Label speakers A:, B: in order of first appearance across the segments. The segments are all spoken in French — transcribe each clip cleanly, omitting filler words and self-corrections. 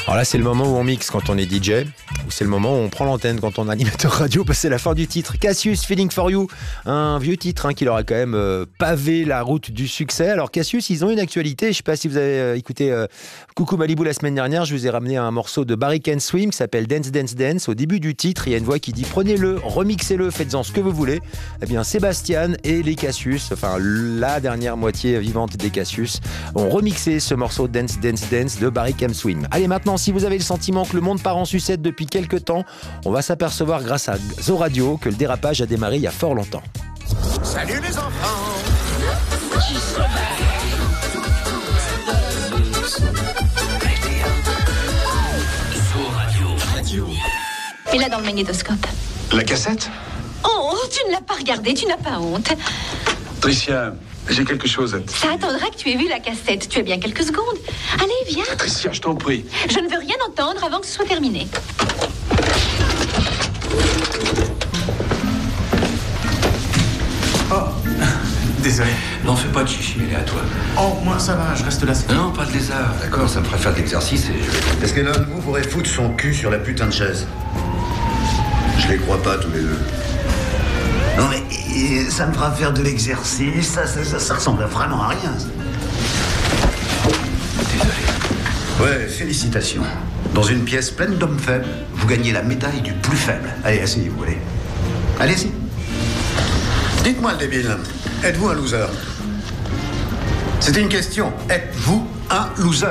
A: Alors là, c'est le moment où on mixe quand on est DJ, ou c'est le moment où on prend l'antenne quand on est animateur radio. C'est la fin du titre. Cassius, Feeling for You, un vieux titre qui leur a quand même pavé la route du succès. Alors Cassius, ils ont une actualité. Je ne sais pas si vous avez écouté Coucou Malibu la semaine dernière. Je vous ai ramené un morceau de Barry Can Swim qui s'appelle Dance Dance Dance. Au début du titre, il y a une voix qui dit prenez-le, remixez-le, faites-en ce que vous voulez. Eh bien, Sébastien et les Cassius, enfin la dernière moitié vivante des Cassius, ont remixé ce morceau Dance Dance Dance de Barry Can Swim. Allez, maintenant, si vous avez le sentiment que le monde part en sucette depuis quelques temps, on va s'apercevoir grâce à Zo Radio que le dérapage a démarré il y a fort longtemps.
B: Salut les enfants.
C: Et là dans le magnétoscope.
B: La cassette?
C: Oh, tu ne l'as pas regardé, tu n'as pas honte.
B: Tricia, j'ai quelque chose à te...
C: Ça attendra que tu aies vu la cassette. Tu as bien quelques secondes. Allez, viens.
B: Tricia, je t'en prie.
C: Je ne veux rien entendre avant que ce soit terminé.
D: Oh, désolé.
E: Non, fais pas de chichi, elle est à toi.
D: Oh, moi ça va, je reste là.
E: Non, pas de lézard, d'accord, ça me ferait faire de l'exercice et je vais...
F: Est-ce que l'un de vous pourrait foutre son cul sur la putain de chaise? Je les crois pas tous les deux. Non mais ça me fera faire de l'exercice, ça ressemble vraiment à rien.
E: Désolé.
F: Ouais, félicitations. Dans une pièce pleine d'hommes faibles, vous gagnez la médaille du plus faible. Allez, asseyez-vous, allez. Allez-y. Dites-moi le débile, êtes-vous un loser? C'était une question. Êtes-vous un loser?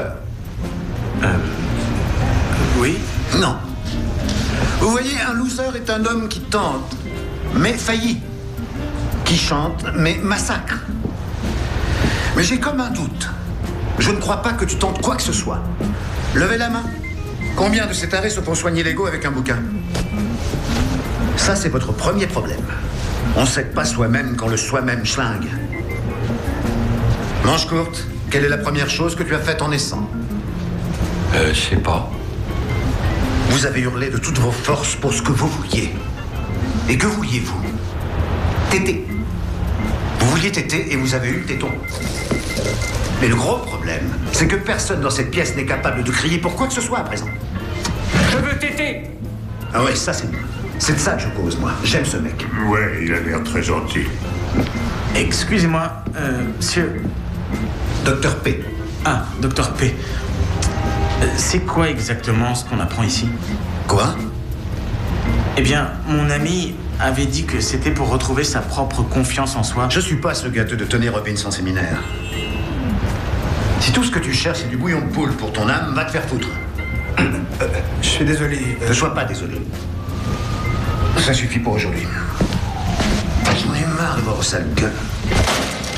D: Oui.
F: Non. Vous voyez, un loser est un homme qui tente, mais faillit. Qui chante, mais massacre. Mais j'ai comme un doute. Je ne crois pas que tu tentes quoi que ce soit. Levez la main. Combien de ces tarés se font soigner l'ego avec un bouquin? Ça, c'est votre premier problème. On ne s'aide pas soi-même quand le soi-même schlingue. Manche courte, quelle est la première chose que tu as faite en naissant?
E: Je sais pas.
F: Vous avez hurlé de toutes vos forces pour ce que vous vouliez. Et que vouliez-vous? Téter. Vous vouliez téter et vous avez eu le téton. Mais le gros problème, c'est que personne dans cette pièce n'est capable de crier pour quoi que ce soit à présent.
D: Je veux téter.
F: Ah ouais, ça c'est de ça que je cause, moi. J'aime ce mec.
B: Ouais, il a l'air très gentil.
D: Excusez-moi, monsieur...
F: Docteur P.
D: Ah, docteur P. C'est quoi exactement ce qu'on apprend ici?
F: Quoi?
D: Eh bien, mon ami avait dit que c'était pour retrouver sa propre confiance en soi.
F: Je suis pas ce gâteux de Tony Robbins en séminaire. Si tout ce que tu cherches c'est du bouillon de poule pour ton âme, va te faire foutre.
D: Je suis désolé.
F: Ne sois pas désolé. Ça suffit pour aujourd'hui. J'en ai marre de voir vos sales gueules.